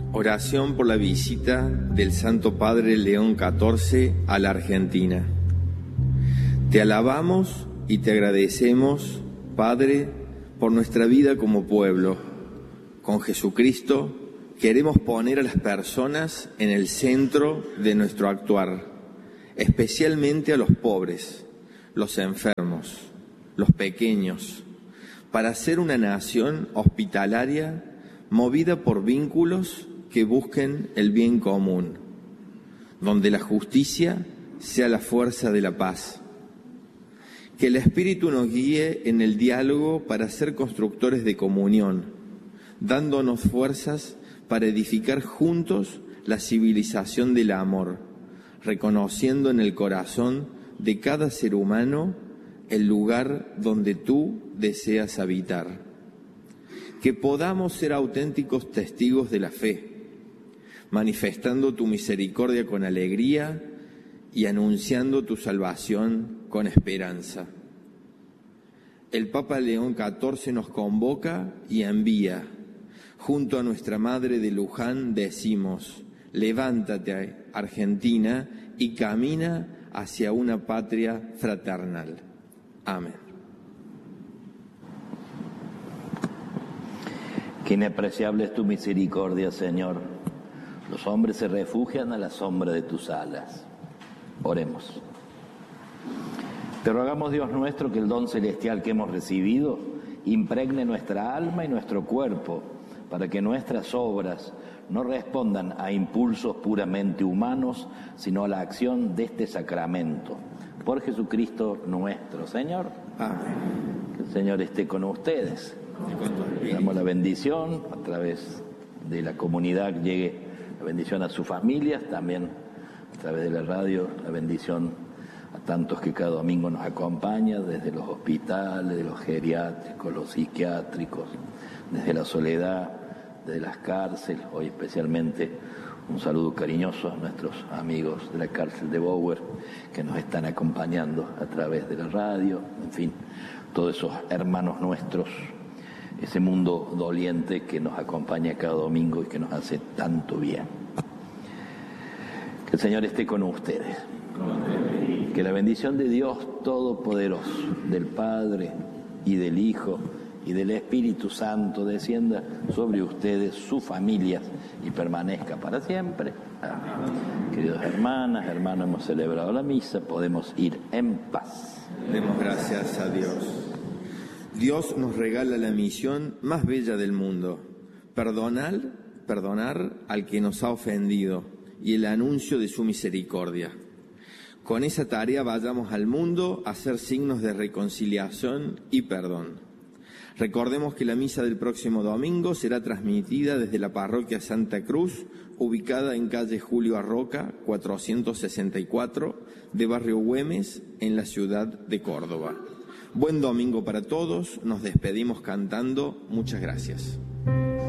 Oración por la visita del Santo Padre León XIV a la Argentina. Te alabamos y te agradecemos, Padre, por nuestra vida como pueblo. Con Jesucristo queremos poner a las personas en el centro de nuestro actuar, especialmente a los pobres, los enfermos, los pequeños, para ser una nación hospitalaria movida por vínculos que busquen el bien común, donde la justicia sea la fuerza de la paz. Que el Espíritu nos guíe en el diálogo para ser constructores de comunión, dándonos fuerzas para edificar juntos la civilización del amor, reconociendo en el corazón de cada ser humano el lugar donde tú deseas habitar. Que podamos ser auténticos testigos de la fe, manifestando tu misericordia con alegría y anunciando tu salvación con esperanza. El Papa León XIV nos convoca y envía. Junto a nuestra Madre de Luján decimos: levántate, Argentina, y camina hacia una patria fraternal. Amén. Qué inapreciable es tu misericordia, Señor. Los hombres se refugian a la sombra de tus alas. Oremos. Te rogamos, Dios nuestro, que el don celestial que hemos recibido impregne nuestra alma y nuestro cuerpo, para que nuestras obras no respondan a impulsos puramente humanos, sino a la acción de este sacramento. Por Jesucristo nuestro Señor. Amén. Que el Señor esté con ustedes. Le damos la bendición a través de la comunidad, que llegue la bendición a sus familias, también a través de la radio, la bendición a tantos que cada domingo nos acompañan, desde los hospitales, de los geriátricos, los psiquiátricos, desde la soledad, desde las cárceles. Hoy especialmente un saludo cariñoso a nuestros amigos de la cárcel de Bower, que nos están acompañando a través de la radio, en fin, todos esos hermanos nuestros, ese mundo doliente que nos acompaña cada domingo y que nos hace tanto bien. Que el Señor esté con ustedes. Que la bendición de Dios Todopoderoso, del Padre y del Hijo y del Espíritu Santo descienda sobre ustedes, sus familias, y permanezca para siempre. Amén. Queridos hermanas, hermanos, hemos celebrado la misa, podemos ir en paz. Demos gracias a Dios. Dios nos regala la misión más bella del mundo: perdonar al que nos ha ofendido y el anuncio de su misericordia. Con esa tarea vayamos al mundo a hacer signos de reconciliación y perdón. Recordemos que la misa del próximo domingo será transmitida desde la parroquia Santa Cruz, ubicada en calle Julio Arroca, 464, de Barrio Güemes, en la ciudad de Córdoba. Buen domingo para todos, nos despedimos cantando Muchas gracias.